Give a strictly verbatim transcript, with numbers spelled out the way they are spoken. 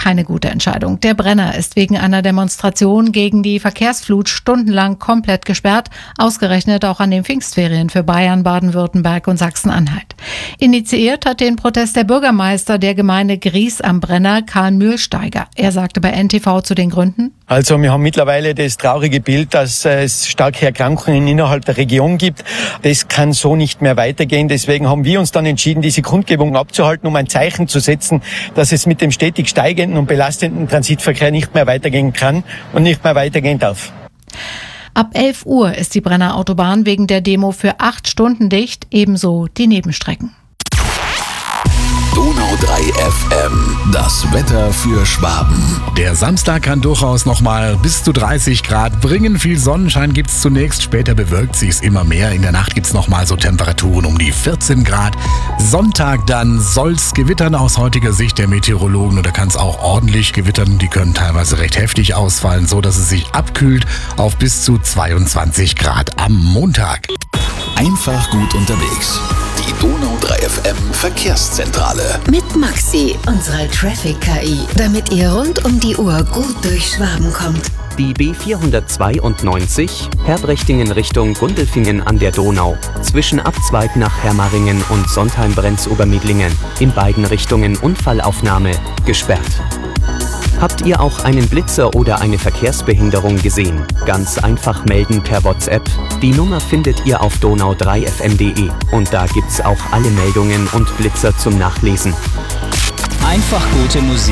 keine gute Entscheidung. Der Brenner ist wegen einer Demonstration gegen die Verkehrsflut stundenlang komplett gesperrt, ausgerechnet auch an den Pfingstferien für Bayern, Baden-Württemberg und Sachsen-Anhalt. Initiiert hat den Protest der Bürgermeister der Gemeinde Gries am Brenner, Karl Mühlsteiger. Er sagte bei N T V zu den Gründen: Also wir haben mittlerweile das traurige Bild, dass es starke Erkrankungen innerhalb der Region gibt. Das kann so nicht mehr weitergehen. Deswegen haben wir uns dann entschieden, diese Kundgebung abzuhalten, um ein Zeichen zu setzen, dass es mit dem stetig steigenden und belastenden Transitverkehr nicht mehr weitergehen kann und nicht mehr weitergehen darf. Ab elf Uhr ist die Brenner Autobahn wegen der Demo für acht Stunden dicht, ebenso die Nebenstrecken. Donau drei F M, das Wetter für Schwaben. Der Samstag kann durchaus nochmal bis zu dreißig Grad bringen. Viel Sonnenschein gibt's zunächst, später bewölkt sich's immer mehr. In der Nacht gibt's nochmal so Temperaturen um die vierzehn Grad. Sonntag dann soll's gewittern aus heutiger Sicht der Meteorologen. Und da kann's auch ordentlich gewittern. Die können teilweise recht heftig ausfallen, so dass es sich abkühlt auf bis zu zweiundzwanzig Grad am Montag. Einfach gut unterwegs. Die Donau drei F M Verkehrszentrale. Mit Maxi, unserer Traffic-K I, damit ihr rund um die Uhr gut durch Schwaben kommt. Die B vierhundertzweiundneunzig, Herbrechtingen Richtung Gundelfingen an der Donau, zwischen Abzweig nach Hermaringen und Sontheim-Brenz-Obermidlingen, in beiden Richtungen Unfallaufnahme, gesperrt. Habt ihr auch einen Blitzer oder eine Verkehrsbehinderung gesehen? Ganz einfach melden per WhatsApp. Die Nummer findet ihr auf donau drei f m punkt de und da gibt's auch alle Meldungen und Blitzer zum Nachlesen. Einfach gute Musik.